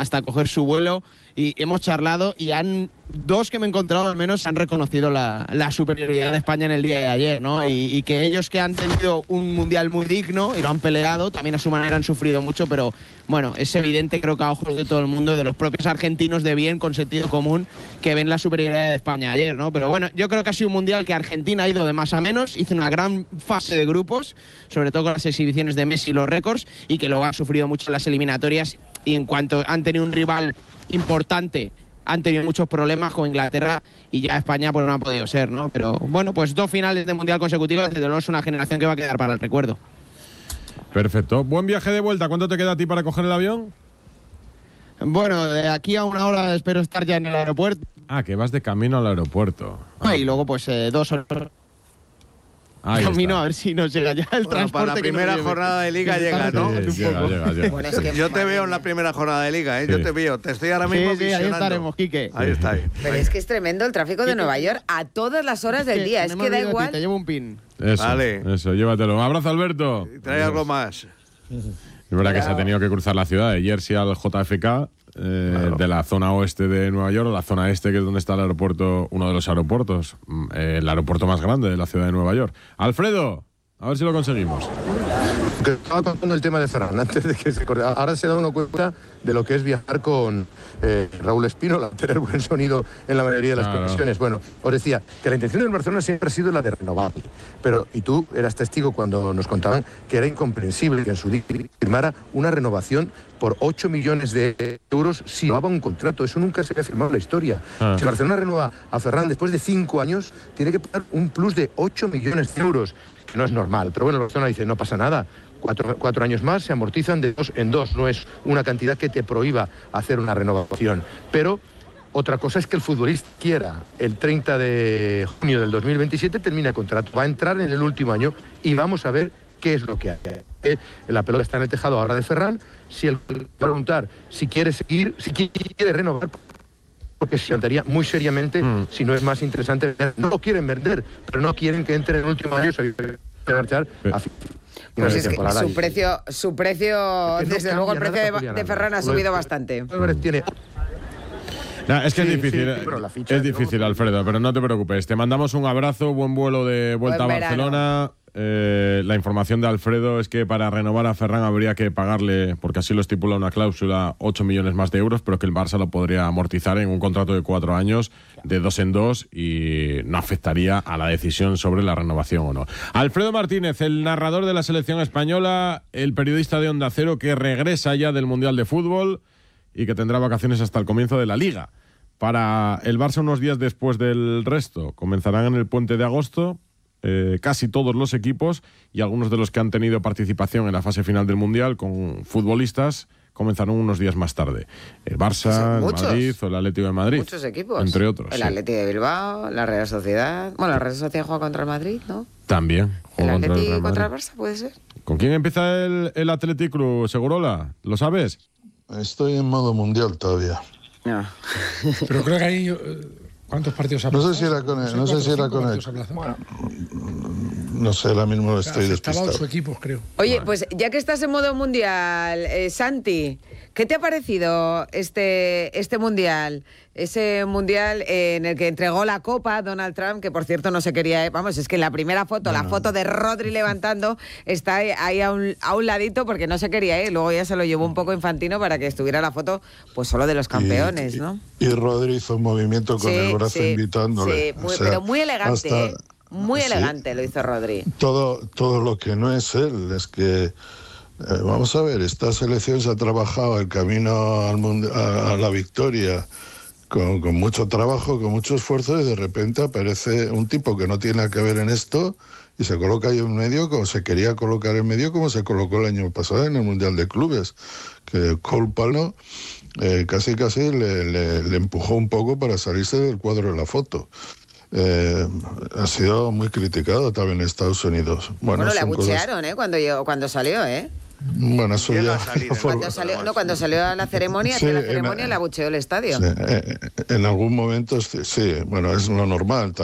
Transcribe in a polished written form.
hasta coger su vuelo y hemos charlado y dos que me he encontrado al menos han reconocido la superioridad de España en el día de ayer, ¿no? Y que ellos que han tenido un mundial muy digno y lo han peleado, también a su manera han sufrido mucho, pero bueno, es evidente, creo que a ojos de todo el mundo, de los propios argentinos de bien, con sentido común, que ven la superioridad de España ayer, ¿no? Pero bueno, yo creo que ha sido un mundial que Argentina ha ido de más a menos, hizo una gran fase de grupos, sobre todo con las exhibiciones de Messi y los récords, y que luego ha sufrido mucho en las eliminatorias, y en cuanto han tenido un rival importante, han tenido muchos problemas con Inglaterra y ya España pues no ha podido ser, ¿no? Pero bueno, pues 2 finales de mundial consecutivas, desde luego es una generación que va a quedar para el recuerdo. Perfecto. Buen viaje de vuelta. ¿Cuánto te queda a ti para coger el avión? Bueno, de aquí a 1 hora espero estar ya en el aeropuerto. Ah, que vas de camino al aeropuerto. Y luego pues 2 horas. Camino a ver si nos llega ya el transporte. Para la primera jornada de Liga llega, ¿no? Llega. Bueno, es que Yo te veo en la primera jornada de Liga, ¿eh? Sí. Yo te veo. Te estoy ahora mismo Sí, ahí estaremos, Quique. Ahí está. Pero es que es tremendo el tráfico de Nueva York a todas las horas del día. Es que da igual. Te llevo un pin. Eso, llévatelo. Un abrazo, Alberto. Trae algo más. Es verdad que se ha tenido que cruzar la ciudad de Jersey al JFK, de la zona oeste de Nueva York, o la zona este, que es donde está el aeropuerto, uno de los aeropuertos, el aeropuerto más grande de la ciudad de Nueva York. Alfredo, a ver si lo conseguimos. Estaba contando el tema de Ferran antes de que se corte. Ahora se da uno cuenta de lo que es viajar con Raúl Espínola, tener buen sonido en la mayoría de las conexiones. Bueno, os decía que la intención del Barcelona siempre ha sido la de renovar. Pero, y tú eras testigo cuando nos contaban que era incomprensible que en su día firmara una renovación por 8 millones de euros si no daba un contrato. Eso nunca se había firmado en la historia. Si el Barcelona renueva a Ferran después de 5 años, tiene que pagar un plus de 8 millones de euros. Que no es normal. Pero bueno, el Barcelona dice, no pasa nada. 4 años más se amortizan de 2 en 2. No es una cantidad que te prohíba hacer una renovación. Pero otra cosa es que el futbolista quiera el 30 de junio del 2027 termina el contrato. Va a entrar en el último año y vamos a ver qué es lo que hace. La pelota está en el tejado ahora de Ferran. Si él preguntar si quiere seguir, si quiere renovar, porque se plantearía muy seriamente si no es más interesante. No lo quieren vender, pero no quieren que entre en el último año y marchar a pues es que su precio desde luego el precio de Ferran ha subido bastante. Es que es difícil, Alfredo, pero no te preocupes. Te mandamos un abrazo, buen vuelo de vuelta a Barcelona. La información de Alfredo es que para renovar a Ferran habría que pagarle, porque así lo estipula una cláusula, 8 millones más de euros, pero que el Barça lo podría amortizar en un contrato de 4 años, de 2 en 2, y no afectaría a la decisión sobre la renovación o no. Alfredo Martínez, el narrador de la selección española, el periodista de Onda Cero que regresa ya del Mundial de Fútbol y que tendrá vacaciones hasta el comienzo de la Liga. Para el Barça unos días después del resto. Comenzarán en el puente de agosto casi todos los equipos, y algunos de los que han tenido participación en la fase final del Mundial con futbolistas comenzarán unos días más tarde. El Barça, el Madrid o el Atlético de Madrid. Muchos equipos. Entre otros. El Atlético de Bilbao, la Real Sociedad. Bueno, la Real Sociedad juega contra el Madrid, ¿no? También. ¿El Atlético contra el Barça puede ser? ¿Con quién empieza el Athletic Club, Segurola? ¿Lo sabes? Estoy en modo mundial todavía. No. Pero creo que hay... ¿Cuántos partidos ha No sé si era con él. No sé si era con él. No sé, ahora mismo estoy despistado. 8 equipos, creo. Oye, pues ya que estás en modo mundial, Santi, ¿qué te ha parecido este mundial? Ese mundial en el que entregó la copa Donald Trump, que por cierto no se quería... Vamos, es que en la primera foto, la foto de Rodri levantando, está ahí a un ladito porque no se quería ir. Luego ya se lo llevó un poco Infantino para que estuviera la foto pues solo de los campeones, ¿no? Y Rodri hizo un movimiento con el brazo invitándole. Sí, pero muy elegante, muy elegante lo hizo Rodri. Todo lo que no es él, es que... vamos a ver, esta selección se ha trabajado el camino a la victoria con mucho trabajo, con mucho esfuerzo, y de repente aparece un tipo que no tiene nada que ver en esto y se coloca ahí en medio como se quería colocar en medio, como se colocó el año pasado en el Mundial de Clubes, que Cole Palmer casi le empujó un poco para salirse del cuadro de la foto. Ha sido muy criticado también en Estados Unidos. Bueno, le abuchearon, cuando salió, Bueno, eso ya... Cuando salió a la ceremonia, le abucheó el estadio. Sí, en algún momento, sí, bueno, es lo normal.